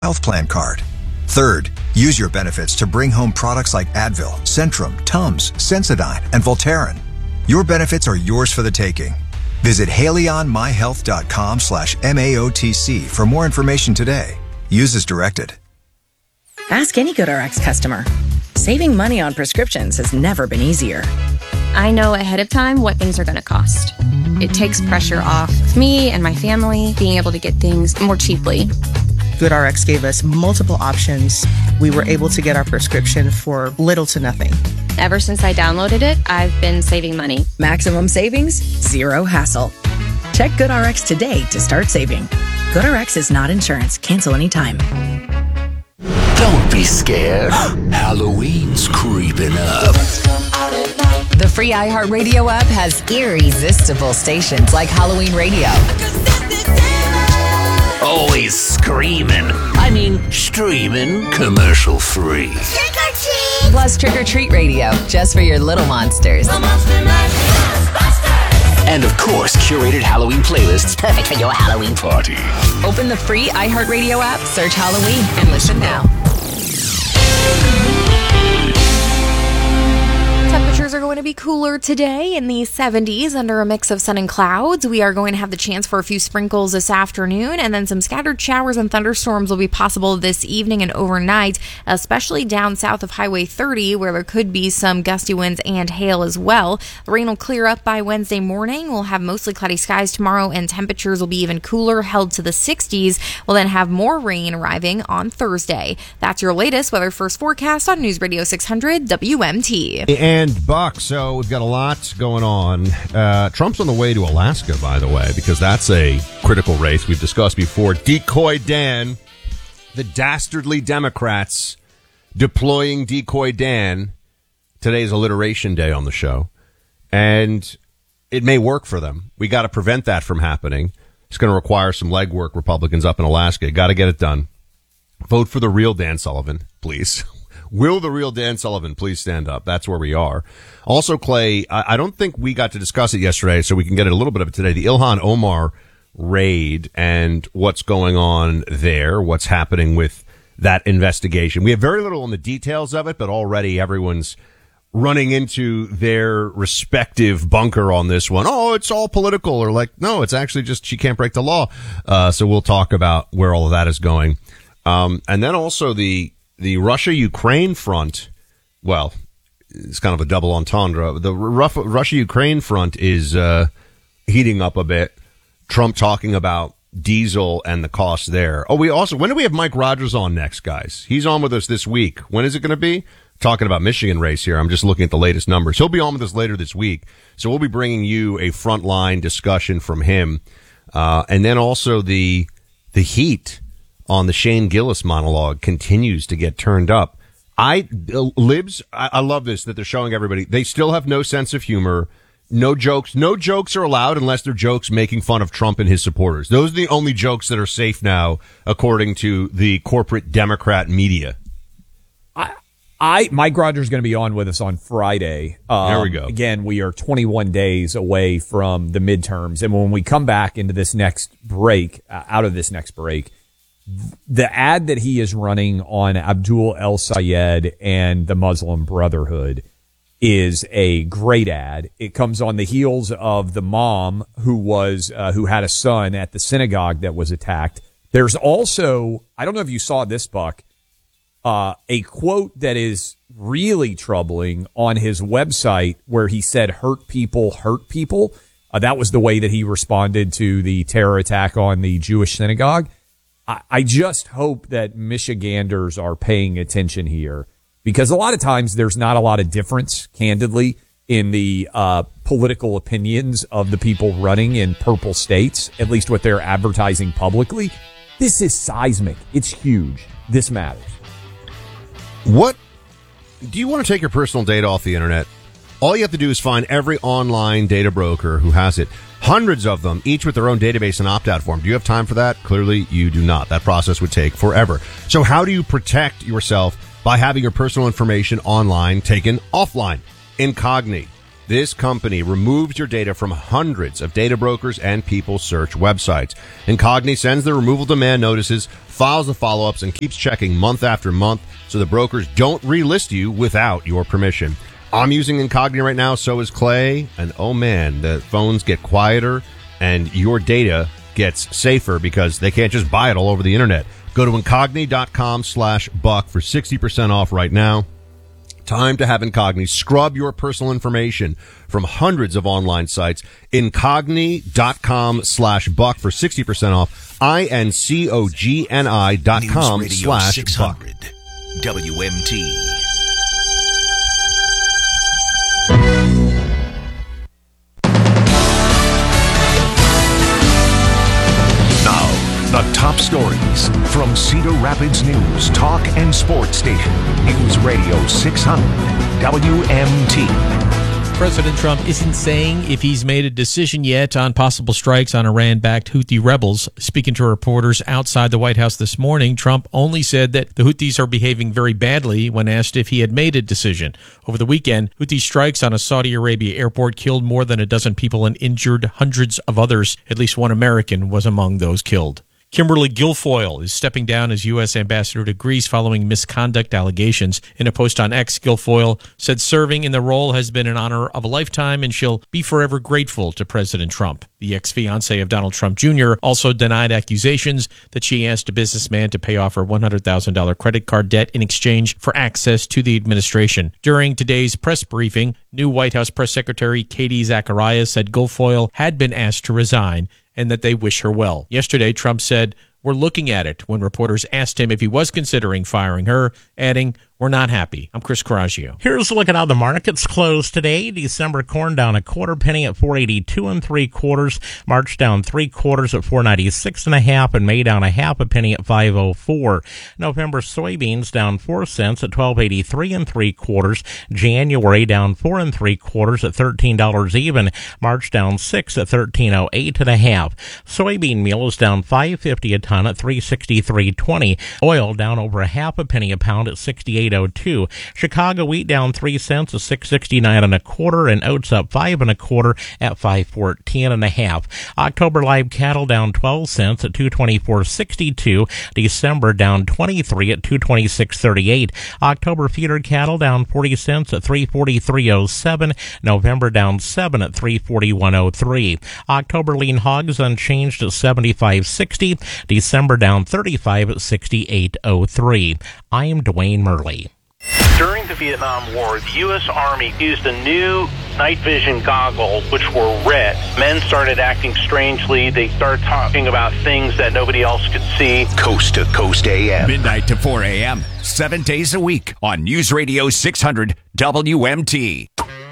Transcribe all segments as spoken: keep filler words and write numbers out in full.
health plan card. Third, use your benefits to bring home products like Advil, Centrum, Tums, Sensodyne, and Voltaren. Your benefits are yours for the taking. Visit HaleyOnMyHealth.com slash MAOTC for more information today. Use as directed. Ask any GoodRx customer. Saving money on prescriptions has never been easier. I know ahead of time what things are going to cost. It takes pressure off me and my family being able to get things more cheaply. GoodRx gave us multiple options. We were able to get our prescription for little to nothing. Ever since I downloaded it, I've been saving money. Maximum savings, zero hassle. Check GoodRx today to start saving. GoodRx is not insurance. Cancel anytime. Don't be scared. Halloween's creeping up. The free iHeartRadio app has irresistible stations like Halloween Radio. Always screaming. I mean, streaming commercial free. Trick or treat! Plus Trick or Treat Radio, just for your little monsters. And of course, curated Halloween playlists perfect for your Halloween party. Open the free iHeartRadio app, search Halloween, and listen now. Temperatures are going to be cooler today in the seventies under a mix of sun and clouds. We are going to have the chance for a few sprinkles this afternoon, and then some scattered showers and thunderstorms will be possible this evening and overnight, especially down south of Highway thirty, where there could be some gusty winds and hail as well. The rain will clear up by Wednesday morning. We'll have mostly cloudy skies tomorrow, and temperatures will be even cooler, held to the sixties. We'll then have more rain arriving on Thursday. That's your latest Weather First forecast on News Radio six hundred W M T. And Buck, so we've got a lot going on. Uh, Trump's on the way to Alaska, by the way, because that's a critical race we've discussed before. Decoy Dan, the dastardly Democrats deploying Decoy Dan. Today's alliteration day on the show, and it may work for them. We got to prevent that from happening. It's going to require some legwork, Republicans up in Alaska. Got to get it done. Vote for the real Dan Sullivan, please. Will the real Dan Sullivan please stand up? That's where we are. Also, Clay, I, I don't think we got to discuss it yesterday, so we can get a little bit of it today. The Ilhan Omar raid and what's going on there, what's happening with that investigation. We have very little on the details of it, but already everyone's running into their respective bunker on this one. Oh, it's all political, or like, no, it's actually just she can't break the law. Uh, so we'll talk about where all of that is going. Um, and then also the The Russia-Ukraine front, well, it's kind of a double entendre. The Russia-Ukraine front is uh, heating up a bit. Trump talking about diesel and the cost there. Oh, we also, when do we have Mike Rogers on next, guys? He's on with us this week. When is it going to be? Talking about Michigan race here. I'm just looking at the latest numbers. He'll be on with us later this week. So we'll be bringing you a frontline discussion from him. Uh, and then also the the heat on the Shane Gillis monologue continues to get turned up. I, uh, libs, I, I love this, that they're showing everybody. They still have no sense of humor. No jokes. No jokes are allowed unless they're jokes making fun of Trump and his supporters. Those are the only jokes that are safe now, according to the corporate Democrat media. I, I, Mike Rogers is going to be on with us on Friday. Um, there we go. Again, we are twenty-one days away from the midterms. And when we come back into this next break, uh, out of this next break, the ad that he is running on Abdul El Sayed and the Muslim Brotherhood is a great ad. It comes on the heels of the mom who was uh, who had a son at the synagogue that was attacked. There's also, I don't know if you saw this, Buck, uh, a quote that is really troubling on his website where he said, "Hurt people, hurt people." Uh, that was the way that he responded to the terror attack on the Jewish synagogue. I just hope that Michiganders are paying attention here, because a lot of times there's not a lot of difference, candidly, in the uh, political opinions of the people running in purple states, at least what they're advertising publicly. This is seismic. It's huge. This matters. What do you want to take your personal data off the internet? All you have to do is find every online data broker who has it. Hundreds of them, each with their own database and opt-out form. Do you have time for that? Clearly, you do not. That process would take forever. So how do you protect yourself by having your personal information online taken offline, incognito? This company removes your data from hundreds of data brokers and people search websites. Incogni sends the removal demand notices, files the follow-ups, and keeps checking month after month so the brokers don't relist you without your permission. I'm using Incogni right now, so is Clay, and oh man, the phones get quieter and your data gets safer because they can't just buy it all over the internet. Go to Incogni.com slash buck for sixty percent off right now. Time to have Incogni scrub your personal information from hundreds of online sites. Incogni.com slash buck for sixty percent off. I-N-C-O-G-N-I dot com slash buck. W M T. The top stories from Cedar Rapids News, Talk and Sports Station. News Radio six hundred W M T. President Trump isn't saying if he's made a decision yet on possible strikes on Iran-backed Houthi rebels. Speaking to reporters outside the White House this morning, Trump only said that the Houthis are behaving very badly when asked if he had made a decision. Over the weekend, Houthi strikes on a Saudi Arabia airport killed more than a dozen people and injured hundreds of others. At least one American was among those killed. Kimberly Guilfoyle is stepping down as U S ambassador to Greece following misconduct allegations. In a post on X, Guilfoyle said serving in the role has been an honor of a lifetime and she'll be forever grateful to President Trump. The ex-fiancé of Donald Trump Junior also denied accusations that she asked a businessman to pay off her one hundred thousand dollars credit card debt in exchange for access to the administration. During today's press briefing, new White House Press Secretary Katie Zacharias said Guilfoyle had been asked to resign and that they wish her well. Yesterday, Trump said, "We're looking at it," when reporters asked him if he was considering firing her, adding, "We're not happy." I'm Chris Coraggio. Here's a look at how the markets closed today. December corn down a quarter penny at four eighty-two and three quarters. March down three quarters at four ninety-six and a half, and May down a half a penny at five oh four. November soybeans down four cents at twelve eighty-three and three quarters. January down four and three quarters at thirteen dollars even. March down six at thirteen oh eight and a half. Soybean meal is down five fifty a ton at three sixty-three twenty. Oil down over a half a penny a pound at sixty-eight oh two. Chicago wheat down three cents at six sixty-nine and a quarter, and oats up five and a quarter at five fourteen and a half. October live cattle down twelve cents at two twenty-four sixty-two. December down twenty-three at two twenty-six thirty-eight. October feeder cattle down forty cents at three forty-three oh seven. November down seven at three forty-one oh three. October lean hogs unchanged at seventy-five sixty. December down thirty-five at sixty-eight oh three. I am Dwayne Murley. During the Vietnam War, the U S Army used a new night vision goggles, which were red. Men started acting strangely. They started talking about things that nobody else could see. Coast to Coast A M. Midnight to four a.m., seven days a week on News Radio six hundred W M T.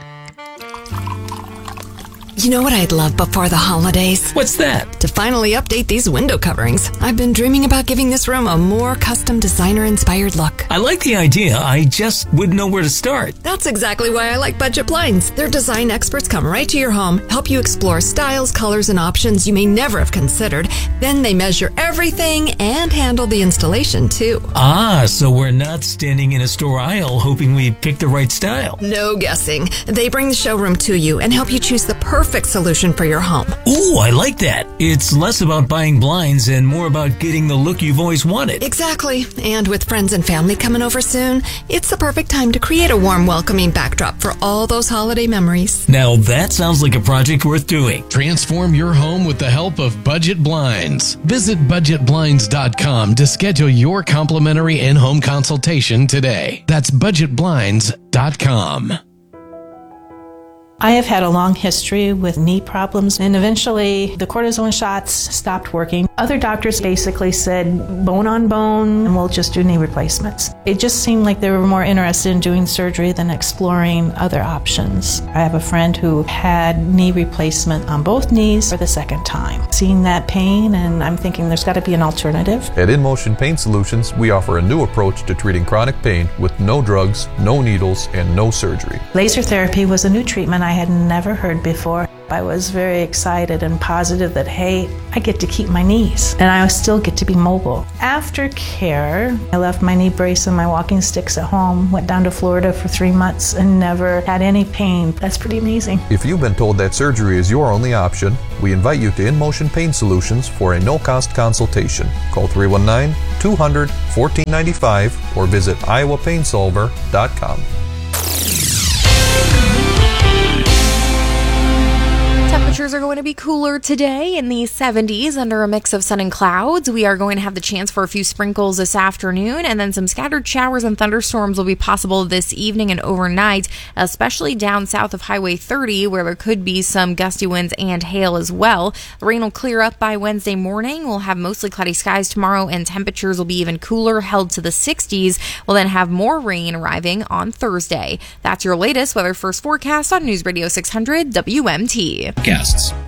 You know what I'd love before the holidays? What's that? To finally update these window coverings. I've been dreaming about giving this room a more custom designer-inspired look. I like the idea. I just wouldn't know where to start. That's exactly why I like Budget Blinds. Their design experts come right to your home, help you explore styles, colors, and options you may never have considered. Then they measure everything and handle the installation, too. Ah, so we're not standing in a store aisle hoping we pick the right style. No guessing. They bring the showroom to you and help you choose the perfect Perfect solution for your home. Ooh, I like that. It's less about buying blinds and more about getting the look you've always wanted. Exactly. And with friends and family coming over soon, it's the perfect time to create a warm, welcoming backdrop for all those holiday memories. Now that sounds like a project worth doing. Transform your home with the help of Budget Blinds. Visit budget blinds dot com to schedule your complimentary in-home consultation today. That's budget blinds dot com. I have had a long history with knee problems, and eventually the cortisone shots stopped working. Other doctors basically said bone on bone, and we'll just do knee replacements. It just seemed like they were more interested in doing surgery than exploring other options. I have a friend who had knee replacement on both knees for the second time. Seeing that pain, and I'm thinking there's got to be an alternative. At InMotion Pain Solutions, we offer a new approach to treating chronic pain with no drugs, no needles, and no surgery. Laser therapy was a new treatment I had never heard before. I was very excited and positive that, hey, I get to keep my knees and I still get to be mobile. After care, I left my knee brace and my walking sticks at home, went down to Florida for three months and never had any pain. That's pretty amazing. If you've been told that surgery is your only option, we invite you to InMotion Pain Solutions for a no-cost consultation. Call three one nine, two hundred, fourteen ninety-five or visit iowa pain solver dot com. Temperatures are going to be cooler today in the seventies under a mix of sun and clouds. We are going to have the chance for a few sprinkles this afternoon, and then some scattered showers and thunderstorms will be possible this evening and overnight, especially down south of Highway thirty, where there could be some gusty winds and hail as well. The rain will clear up by Wednesday morning. We'll have mostly cloudy skies tomorrow, and temperatures will be even cooler, held to the sixties. We'll then have more rain arriving on Thursday. That's your latest Weather First forecast on News Radio six hundred W M T. Guests.